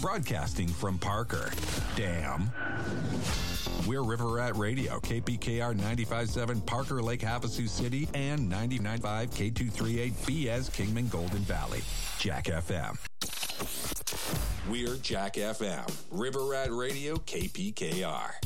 broadcasting from Parker. Damn. We're River Rat Radio, KPKR 95.7 Parker Lake Havasu City and 99.5 K238 BS Kingman Golden Valley. Jack FM. We're Jack FM, River Rat Radio, KPKR.